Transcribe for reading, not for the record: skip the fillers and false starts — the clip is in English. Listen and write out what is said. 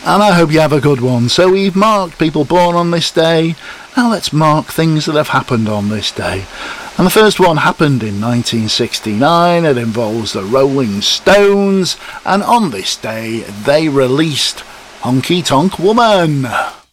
and I hope you have a good one. So we've marked people born on this day. Now let's mark things that have happened on this day. And the first one happened in 1969. It involves the Rolling Stones, and on this day they released Honky Tonk Woman.